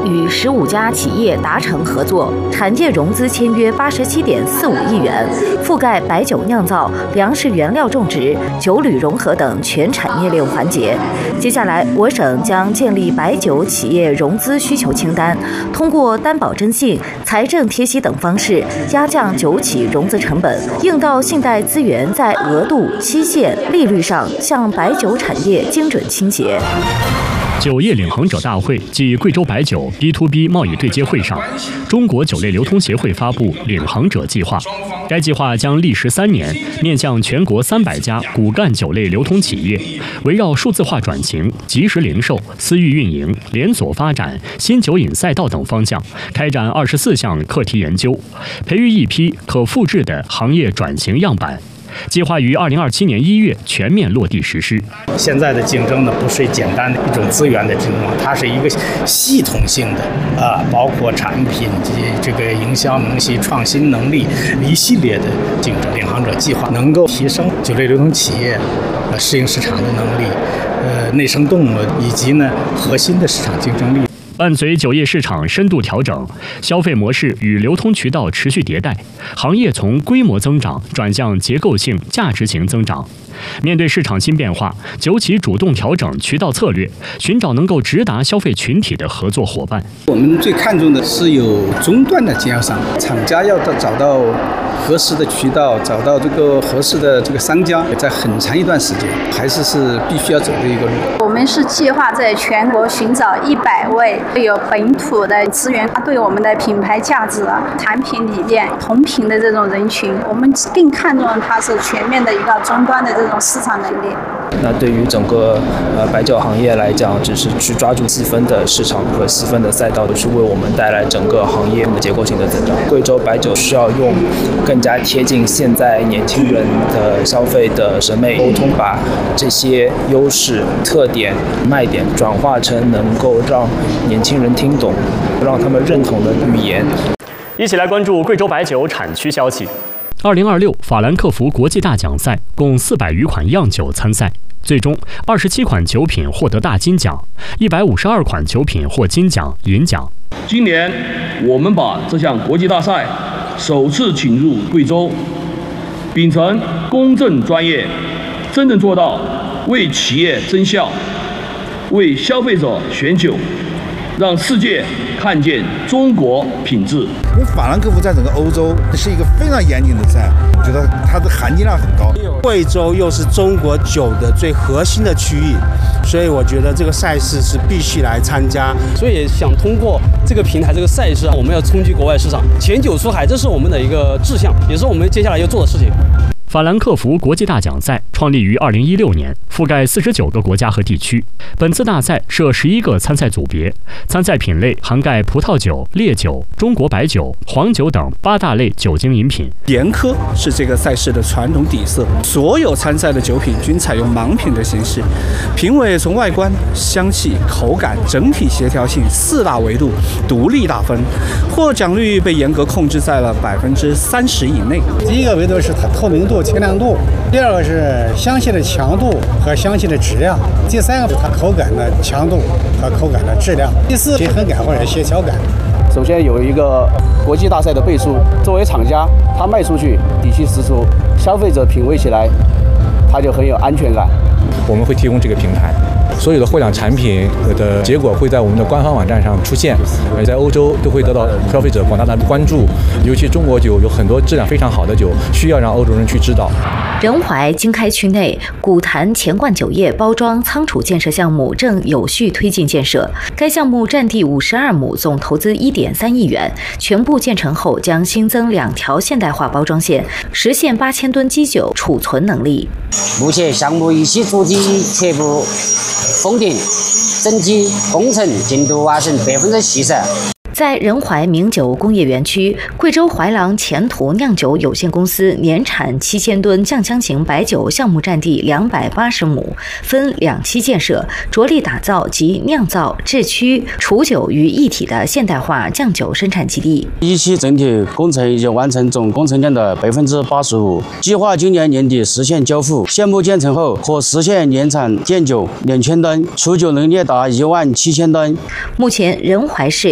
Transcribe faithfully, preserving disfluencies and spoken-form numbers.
与十五家企业达成合作，产业融资签约八十七点四五亿元，覆盖白酒酿造、粮食原料种植、酒铝融合等全产业链环节。接下来，我省将建立白酒企业融资需求清单，通过担保征信、财政贴息等方式，压降酒企融资成本，应到信贷资源在额度、期限、利率上向白酒产业精准倾斜。 酒业领航者大会暨贵州白酒 B to B 贸易对接会上，中国酒类流通协会发布领航者计划。该计划将历时三年，面向全国三百家骨干酒类流通企业，围绕数字化转型、即时零售、私域运营、连锁发展、新酒饮赛道等方向，开展二十四项课题研究，培育一批可复制的行业转型样板。计划于二零二七年一月全面落地实施。 现在的竞争呢，不是简单的一种资源的竞争，它是一个系统性的啊，包括产品及这个营销能力、创新能力一系列的竞争。领航者计划能够提升酒类流通企业呃适应市场的能力，呃内生动以及呢核心的市场竞争力。 伴随酒业市场深度调整，消费模式与流通渠道持续迭代，行业从规模增长转向结构性、价值型增长。面对市场新变化，酒企主动调整渠道策略，寻找能够直达消费群体的合作伙伴。 我们最看重的是有终端的经销商，厂家要找到合适的渠道，找到这个合适的这个商家，在很长一段时间，还是是必须要走的一个路。 我们是计划在全国寻找一百位有本土的资源，对我们的品牌价值、产品理念同频的这种人群，我们更看重它是全面的一个终端的这种市场能力。 那对于整个呃白酒行业来讲，只是去抓住细分的市场和细分的赛道，都是为我们带来整个行业的结构性的增长。贵州白酒需要用更加贴近现在年轻人的消费的审美沟通，把这些优势、特点、卖点转化成能够让年轻人听懂、让他们认同的语言。 一起来关注贵州白酒产区消息。二零二六法兰克福国际大奖赛共四百余款样酒参赛，最终二十七款酒品获得大金奖，一百五十二款酒品获金奖、银奖。 今年我们把这项国际大赛首次请入贵州，秉承公正专业，真正做到为企业增效，为消费者选酒，让世界看见中国品质。 因为法兰克福在整个欧洲是一个非常严谨的赛，我觉得它的含金量很高。 贵州又是中国酒的最核心的区域，所以我觉得这个赛事是必须来参加。 所以想通过这个平台、这个赛事，我们要冲击国外市场，前酒出海，这是我们的一个志向，也是我们接下来要做的事情。 法兰克福国际大奖赛创立于二零一六年，覆盖四十九个国家和地区。本次大赛设十一个参赛组别，参赛品类涵盖葡萄酒、烈酒、中国白酒、黄酒等八大类酒精饮品。 严苛是这个赛事的传统底色，所有参赛的酒品均采用盲品的形式。评委从外观、香气、口感、整体协调性四大维度独立打分，获奖率被严格控制在了百分之三十以内。 第一个维度是它透明度、清亮度，第二个是香气的强度和香气的质量，第三个是它口感的强度和口感的质量，第四平衡感或者协调感。 首先有一个国际大赛的背书，作为厂家，他卖出去底气十足，消费者品味起来，他就很有安全感。 我们会提供这个平台，所有的获奖产品的结果会在我们的官方网站上出现，而在欧洲都会得到消费者广大的关注。尤其中国酒有很多质量非常好的酒，需要让欧洲人去知道。 仁怀经开区内古坛钱罐酒业包装仓储建设项目正有序推进建设，该项目占地五十二亩，总投资一点三亿元。全部建成后，将新增两条现代化包装线，实现八千吨基酒储存能力。 目前项目一期主体全部封顶，整体工程进度完成百分之七十。 在仁怀名酒工业园区，贵州怀郎前途酿酒有限公司年产七千吨酱香型白酒项目占地两百八十亩，分两期建设，着力打造集酿造、制曲、储酒于一体的现代化酱酒生产基地。 一期整体工程已经完成总工程量的百分之八十五，计划今年年底实现交付。项目建成后，可实现年产建酒两千吨，储酒能力达一万七千吨。 目前，仁怀市